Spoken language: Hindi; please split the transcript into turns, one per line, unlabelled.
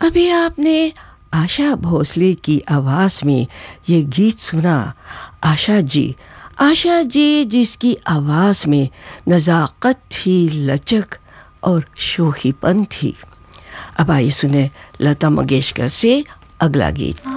अभी आपने आशा भोसले की आवाज़ में ये गीत सुना। आशा जी जिसकी आवाज़ में नज़ाकत थी, लचक और शोखीपन थी। अब आइए सुने लता मंगेशकर से अगला गीत।